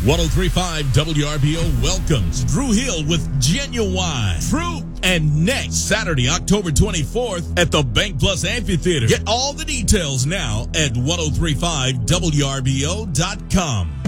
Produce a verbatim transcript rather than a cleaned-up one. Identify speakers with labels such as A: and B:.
A: ten thirty-five W R B O welcomes Drew Hill with Genuine Fruit and next Saturday, October twenty-fourth at the Bank Plus Amphitheater. Get all the details now at ten thirty-five W R B O dot com.